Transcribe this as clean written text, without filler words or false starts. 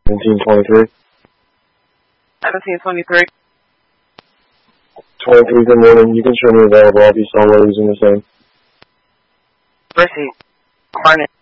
1723. 1723. 23, good morning. You can show me available. I'll be somewhere using the same. Proceed. Hornet.